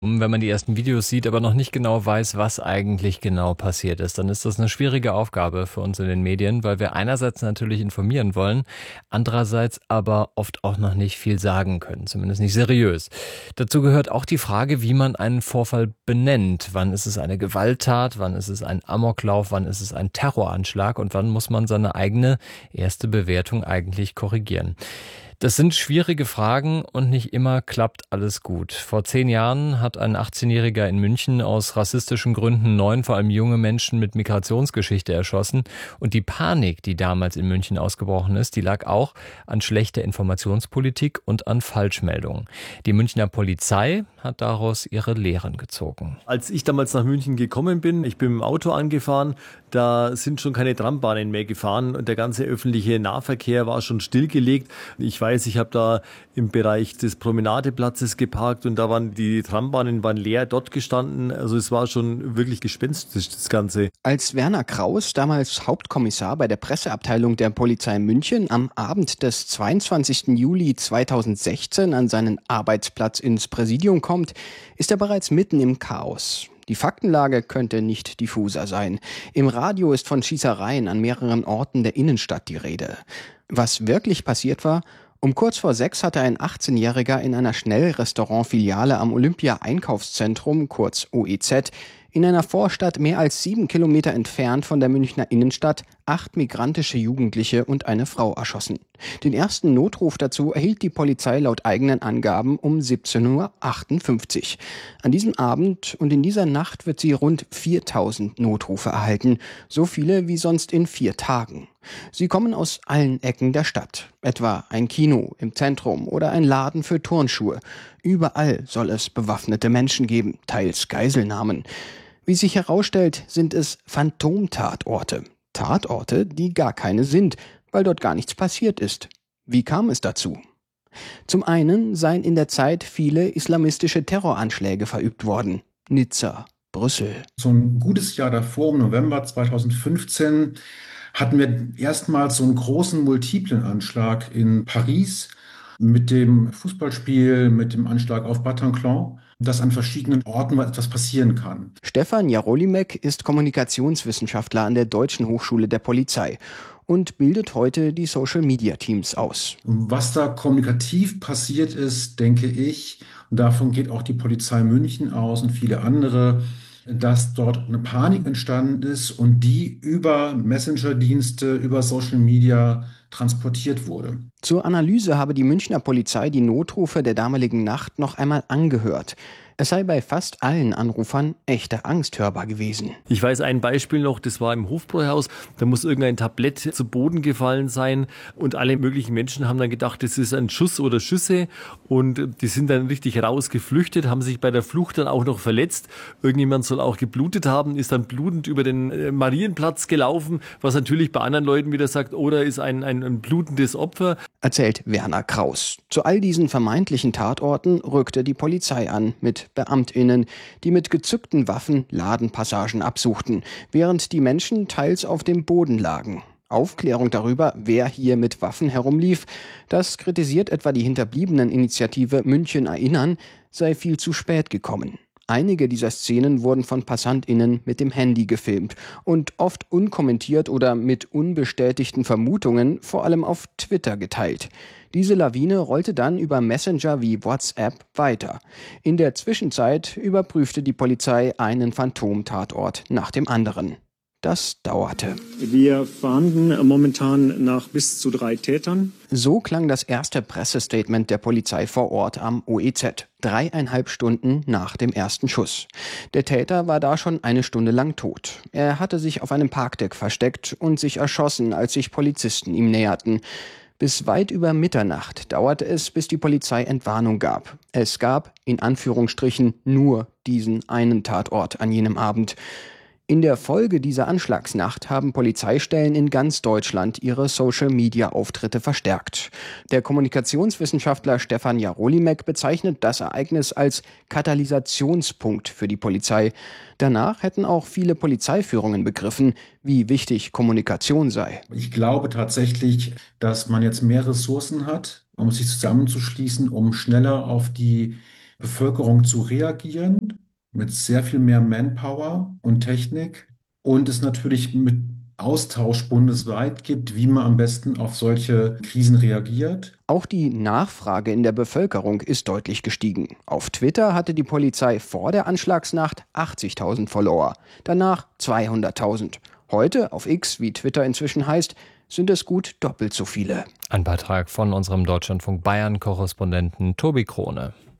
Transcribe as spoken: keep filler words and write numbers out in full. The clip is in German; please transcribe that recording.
Wenn man die ersten Videos sieht, aber noch nicht genau weiß, was eigentlich genau passiert ist, dann ist das eine schwierige Aufgabe für uns in den Medien, weil wir einerseits natürlich informieren wollen, andererseits aber oft auch noch nicht viel sagen können, zumindest nicht seriös. Dazu gehört auch die Frage, wie man einen Vorfall benennt. Wann ist es eine Gewalttat, wann ist es ein Amoklauf, wann ist es ein Terroranschlag und wann muss man seine eigene erste Bewertung eigentlich korrigieren. Das sind schwierige Fragen und nicht immer klappt alles gut. Vor zehn Jahren hat ein achtzehnjähriger in München aus rassistischen Gründen neun, vor allem junge Menschen mit Migrationsgeschichte erschossen. Und die Panik, die damals in München ausgebrochen ist, die lag auch an schlechter Informationspolitik und an Falschmeldungen. Die Münchner Polizei hat daraus ihre Lehren gezogen. Als ich damals nach München gekommen bin, ich bin mit dem Auto angefahren, da sind schon keine Trambahnen mehr gefahren und der ganze öffentliche Nahverkehr war schon stillgelegt. Ich weiß, ich habe da im Bereich des Promenadeplatzes geparkt und da waren die Trambahnen waren leer dort gestanden. Also es war schon wirklich gespenstisch, das Ganze. Als Werner Kraus, damals Hauptkommissar bei der Presseabteilung der Polizei München, am Abend des zweiundzwanzigsten Juli zweitausendsechzehn an seinen Arbeitsplatz ins Präsidium kommt, ist er bereits mitten im Chaos. Die Faktenlage könnte nicht diffuser sein. Im Radio ist von Schießereien an mehreren Orten der Innenstadt die Rede. Was wirklich passiert war? Um kurz vor sechs hatte ein achtzehnjähriger in einer Schnellrestaurant-Filiale am Olympia-Einkaufszentrum, kurz O E Z, in einer Vorstadt mehr als sieben Kilometer entfernt von der Münchner Innenstadt acht migrantische Jugendliche und eine Frau erschossen. Den ersten Notruf dazu erhielt die Polizei laut eigenen Angaben um siebzehn Uhr achtundfünfzig. An diesem Abend und in dieser Nacht wird sie rund viertausend Notrufe erhalten, so viele wie sonst in vier Tagen. Sie kommen aus allen Ecken der Stadt, etwa ein Kino im Zentrum oder ein Laden für Turnschuhe. Überall soll es bewaffnete Menschen geben, teils Geiselnahmen. Wie sich herausstellt, sind es Phantomtatorte. Tatorte, die gar keine sind, weil dort gar nichts passiert ist. Wie kam es dazu? Zum einen seien in der Zeit viele islamistische Terroranschläge verübt worden. Nizza, Brüssel. So ein gutes Jahr davor, im November zweitausendfünfzehn, hatten wir erstmals so einen großen multiplen Anschlag in Paris mit dem Fußballspiel, mit dem Anschlag auf Bataclan, dass an verschiedenen Orten etwas passieren kann. Stefan Jarolimek ist Kommunikationswissenschaftler an der Deutschen Hochschule der Polizei und bildet heute die Social-Media-Teams aus. Was da kommunikativ passiert ist, denke ich, und davon geht auch die Polizei München aus und viele andere, dass dort eine Panik entstanden ist und die über Messenger-Dienste, über Social Media transportiert wurde. Zur Analyse habe die Münchner Polizei die Notrufe der damaligen Nacht noch einmal angehört. Es sei bei fast allen Anrufern echte Angst hörbar gewesen. Ich weiß ein Beispiel noch, das war im Hofbräuhaus, da muss irgendein Tablett zu Boden gefallen sein und alle möglichen Menschen haben dann gedacht, das ist ein Schuss oder Schüsse und die sind dann richtig rausgeflüchtet, haben sich bei der Flucht dann auch noch verletzt. Irgendjemand soll auch geblutet haben, ist dann blutend über den Marienplatz gelaufen, was natürlich bei anderen Leuten wieder sagt, oder ist ein, ein, ein blutendes Opfer. Erzählt Werner Kraus. Zu all diesen vermeintlichen Tatorten rückte die Polizei an mit BeamtInnen, die mit gezückten Waffen Ladenpassagen absuchten, während die Menschen teils auf dem Boden lagen. Aufklärung darüber, wer hier mit Waffen herumlief, das kritisiert etwa die Hinterbliebeneninitiative München erinnern, sei viel zu spät gekommen. Einige dieser Szenen wurden von PassantInnen mit dem Handy gefilmt und oft unkommentiert oder mit unbestätigten Vermutungen vor allem auf Twitter geteilt. Diese Lawine rollte dann über Messenger wie WhatsApp weiter. In der Zwischenzeit überprüfte die Polizei einen Phantomtatort nach dem anderen. Das dauerte. Wir fahnden momentan nach bis zu drei Tätern. So klang das erste Pressestatement der Polizei vor Ort am O E Z. Dreieinhalb Stunden nach dem ersten Schuss. Der Täter war da schon eine Stunde lang tot. Er hatte sich auf einem Parkdeck versteckt und sich erschossen, als sich Polizisten ihm näherten. Bis weit über Mitternacht dauerte es, bis die Polizei Entwarnung gab. Es gab, in Anführungsstrichen, nur diesen einen Tatort an jenem Abend. In der Folge dieser Anschlagsnacht haben Polizeistellen in ganz Deutschland ihre Social-Media-Auftritte verstärkt. Der Kommunikationswissenschaftler Stefan Jarolimek bezeichnet das Ereignis als Katalysationspunkt für die Polizei. Danach hätten auch viele Polizeiführungen begriffen, wie wichtig Kommunikation sei. Ich glaube tatsächlich, dass man jetzt mehr Ressourcen hat, um sich zusammenzuschließen, um schneller auf die Bevölkerung zu reagieren mit sehr viel mehr Manpower und Technik und es natürlich mit Austausch bundesweit gibt, wie man am besten auf solche Krisen reagiert. Auch die Nachfrage in der Bevölkerung ist deutlich gestiegen. Auf Twitter hatte die Polizei vor der Anschlagsnacht achtzigtausend Follower, danach zweihunderttausend. Heute, auf X, wie Twitter inzwischen heißt, sind es gut doppelt so viele. Ein Beitrag von unserem Deutschlandfunk Bayern-Korrespondenten Tobi Krone.